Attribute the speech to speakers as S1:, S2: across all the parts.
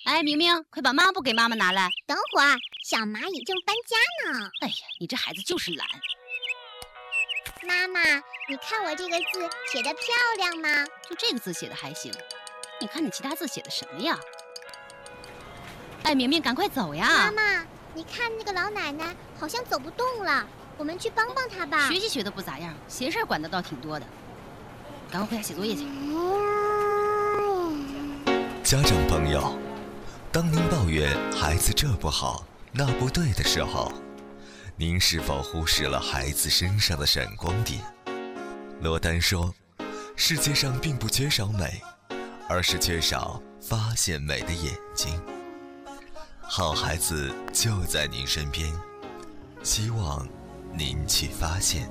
S1: 哎，明明，快把抹布给妈妈拿来。
S2: 等会儿，小蚂蚁正搬家呢。
S1: 哎呀，你这孩子就是懒。
S2: 妈妈，你看我这个字写得漂亮吗？
S1: 就这个字写的还行，你看你其他字写的什么呀？哎，明明，赶快走呀！
S2: 妈妈，你看那个老奶奶好像走不动了，我们去帮帮她吧。
S1: 学习学得不咋样，闲事管得倒挺多的。赶快回家写作业去。
S3: 家长朋友，当您抱怨孩子这不好那不对的时候，您是否忽视了孩子身上的闪光点？罗丹说，世界上并不缺少美，而是缺少发现美的眼睛。好孩子就在您身边，希望您去发现。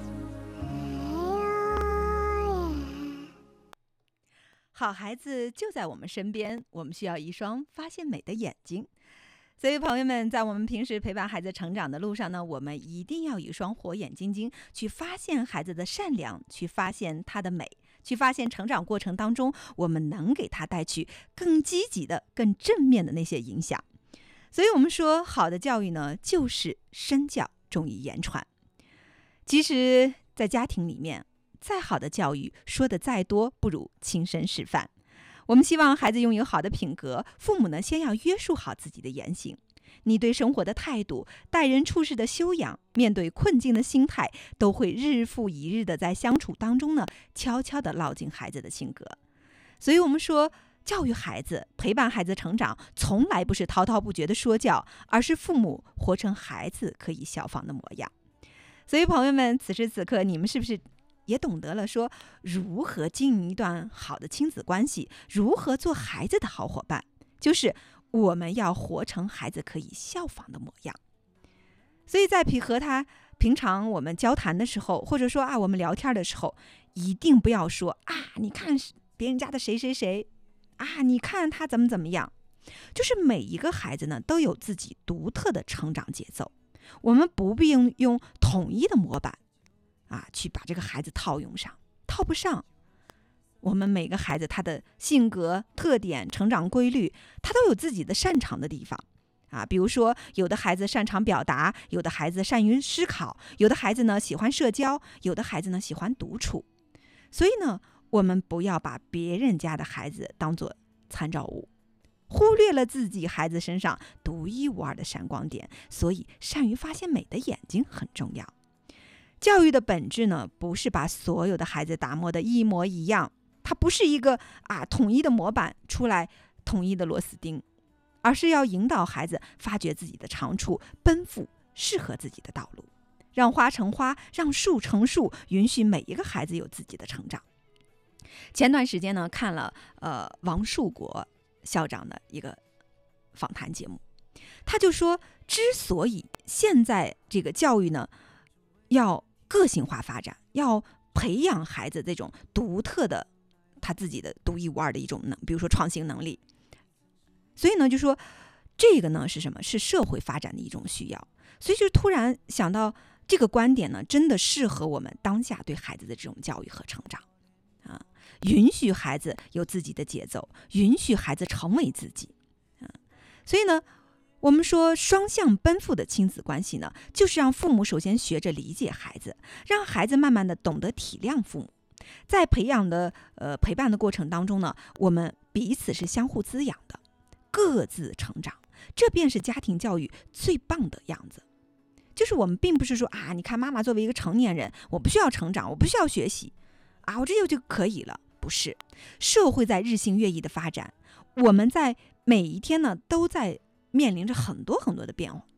S4: 好孩子就在我们身边，我们需要一双发现美的眼睛。所以朋友们，在我们平时陪伴孩子成长的路上呢，我们一定要有一双火眼金睛，去发现孩子的善良，去发现他的美，去发现成长过程当中我们能给他带去更积极的、更正面的那些影响。所以我们说，好的教育呢，就是身教重于言传。其实在家庭里面，再好的教育说的再多，不如亲身示范。我们希望孩子拥有好的品格，父母呢先要约束好自己的言行。你对生活的态度、待人处事的修养、面对困境的心态，都会日复一日的在相处当中呢，悄悄地烙进孩子的性格。所以我们说，教育孩子、陪伴孩子成长，从来不是滔滔不绝的说教，而是父母活成孩子可以效仿的模样。所以朋友们，此时此刻你们是不是也懂得了说如何经营一段好的亲子关系，如何做孩子的好伙伴？就是我们要活成孩子可以效仿的模样。所以在和他平常我们交谈的时候，或者说我们聊天的时候，一定不要说你看别人家的谁谁谁你看他怎么怎么样。就是每一个孩子呢都有自己独特的成长节奏，我们不必用统一的模板去把这个孩子套用上，套不上。我们每个孩子他的性格特点、成长规律，他都有自己的擅长的地方比如说有的孩子擅长表达，有的孩子善于思考，有的孩子呢喜欢社交，有的孩子呢喜欢独处。所以呢，我们不要把别人家的孩子当作参照物，忽略了自己孩子身上独一无二的闪光点。所以善于发现美的眼睛很重要。教育的本质呢，不是把所有的孩子打磨得一模一样，它不是一个统一的模板出来统一的螺丝钉，而是要引导孩子发掘自己的长处，奔赴适合自己的道路，让花成花，让树成树，允许每一个孩子有自己的成长。前段时间呢，看了王树国校长的一个访谈节目，他就说，之所以现在这个教育呢要个性化发展，要培养孩子这种独特的他自己的独一无二的一种比如说创新能力。所以呢，就说这个呢是什么？是社会发展的一种需要。所以就突然想到这个观点呢，真的适合我们当下对孩子的这种教育和成长允许孩子有自己的节奏，允许孩子成为自己所以呢，我们说双向奔赴的亲子关系呢，就是让父母首先学着理解孩子，让孩子慢慢的懂得体谅父母。在培养的陪伴的过程当中呢，我们彼此是相互滋养的，各自成长，这便是家庭教育最棒的样子。就是我们并不是说你看妈妈作为一个成年人，我不需要成长，我不需要学习我这就可以了。不是，社会在日新月异的发展，我们在每一天呢都在面临着很多很多的变